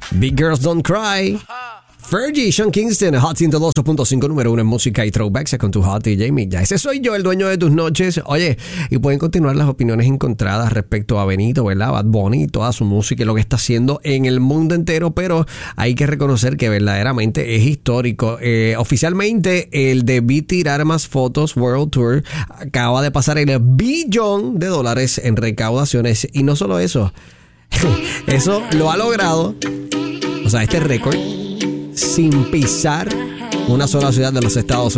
Big Girls Don't Cry. Fergie, Sean Kingston, Hot 102.5, número 1 en música y throwbacks con tu Hot DJ Mick. Ese soy yo, el dueño de tus noches. Oye, y pueden continuar las opiniones encontradas respecto a Benito, ¿verdad? Bad Bunny, toda su música y lo que está haciendo en el mundo entero, pero hay que reconocer que verdaderamente es histórico. Oficialmente, el Debí Tirar Más Fotos World Tour acaba de pasar el $1 billón en recaudaciones. Y no solo eso, eso lo ha logrado, o sea, este récord, sin pisar una sola ciudad de los Estados Unidos.